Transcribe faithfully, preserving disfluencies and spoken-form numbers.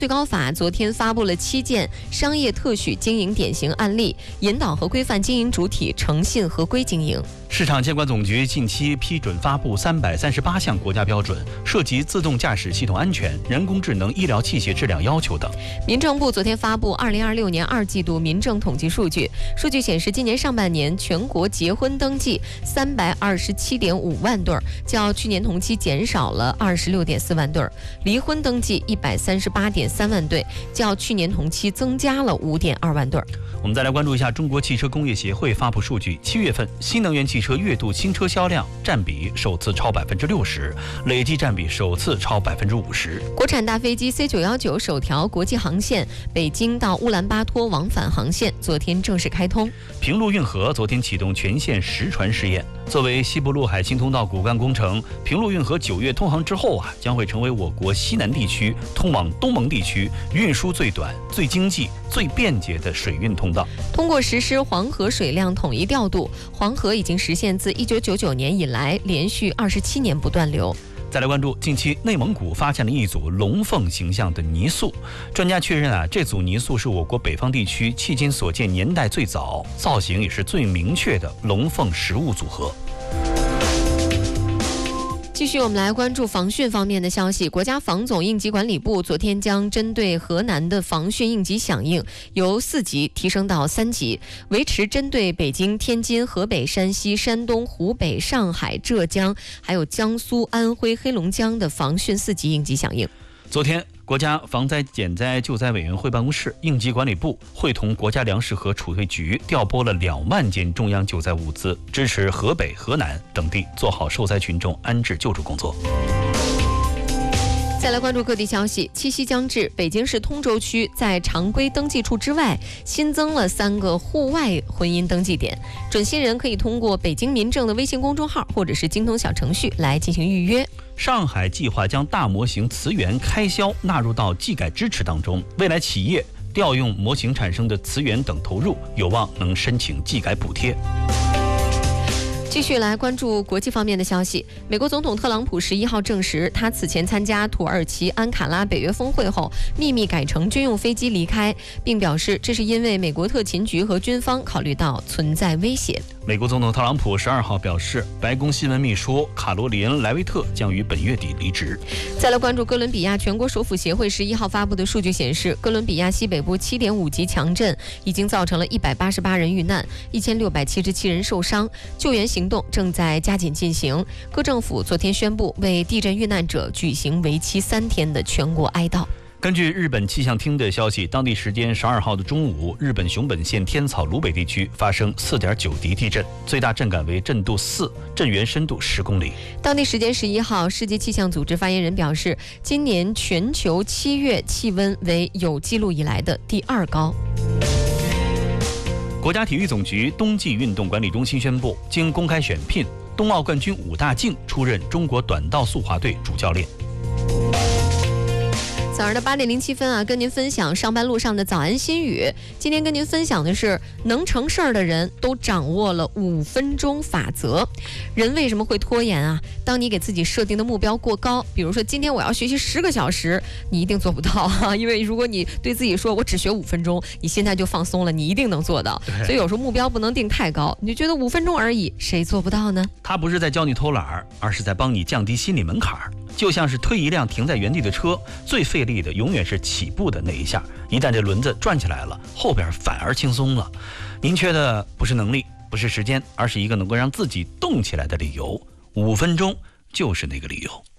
最高法昨天发布了七件商业特许经营典型案例，引导和规范经营主体诚信合规经营。 市场监管总局近期批准发布三百三十八项国家标准，涉及自动驾驶系统安全、人工智能、医疗器械质量要求等。 民政部昨天发布二零二六年二季度民政统计数据，数据显示，今年上半年全国结婚登记三百二十七点五万对，较去年同期减少了二十六点四万对；离婚登记一百三十八点三万对，较去年同期增加了五点二万对。 我们再来关注一下中国汽车工业协会发布数据，七月份新能源汽车月度新车销量占比首次超百分之六十，累计占比首次超百分之五十。 国产大飞机 C 九一九首条国际航线北京到乌兰巴托往返航线昨天正式开通。 平陆运河昨天启动全线实船试验。作为西部陆海新通道骨干工程，平陆运河九月通航之后啊，将会成为我国西南地区通往东盟地区运输最短、最经济、最便捷的水运通道。 通过实施黄河水量统一调度，黄河已经实现自一九九九年以来连续二十七年不断流。 再来关注，近期内蒙古发现了一组龙凤形象的泥塑，专家确认啊，这组泥塑是我国北方地区迄今所见年代最早、造型也是最明确的龙凤实物组合。 继续，我们来关注防汛方面的消息。国家防总应急管理部昨天将针对河南的防汛应急响应由四级提升到三级，维持针对北京、天津、河北、山西、山东、湖北、上海、浙江，还有江苏、安徽、黑龙江的防汛四级应急响应。 昨天，国家防灾减灾救灾委员会办公室、应急管理部会同国家粮食和储备局调拨了两万件中央救灾物资，支持河北、河南等地做好受灾群众安置救助工作。 再来关注各地消息，七夕将至，北京市通州区在常规登记处之外新增了三个户外婚姻登记点，准新人可以通过北京民政的微信公众号或者是京东小程序来进行预约。 上海计划将大模型词源开销纳入到技改支持当中，未来企业调用模型产生的词源等投入，有望能申请技改补贴。 继续来关注国际方面的消息。美国总统特朗普十一号证实，他此前参加土耳其安卡拉北约峰会后，秘密改乘军用飞机离开，并表示这是因为美国特勤局和军方考虑到存在威胁。 美国总统特朗普十二号表示，白宫新闻秘书卡罗琳·莱维特将于本月底离职。 再来关注哥伦比亚全国首府协会十一号发布的数据显示，哥伦比亚西北部七点五级强震已经造成了一百八十八人遇难，一千六百七十七人受伤，救援行动正在加紧进行。各政府昨天宣布为地震遇难者举行为期三天的全国哀悼。 根据日本气象厅的消息，当地时间十二号的中午，日本熊本县天草芦北地区发生四点九级地震，最大震感为震度四，震源深度十公里。 当地时间十一号，世界气象组织发言人表示，今年全球七月气温为有记录以来的第二高。 国家体育总局冬季运动管理中心宣布，经公开选聘，冬奥冠军武大靖出任中国短道速滑队主教练。 早上的八点零七分啊，跟您分享上班路上的早安心语。今天跟您分享的是，能成事儿的人都掌握了五分钟法则。人为什么会拖延啊？当你给自己设定的目标过高，比如说今天我要学习十个小时，你一定做不到啊。因为如果你对自己说我只学五分钟，你现在就放松了，你一定能做到。所以有时候目标不能定太高，你就觉得五分钟而已，谁做不到呢？ 他不是在教你偷懒儿，而是在帮你降低心理门槛儿。就像是推一辆停在原地的车，最费力的永远是起步的那一下，一旦这轮子转起来了，后边反而轻松了。您缺的不是能力，不是时间，而是一个能够让自己动起来的理由。五分钟就是那个理由。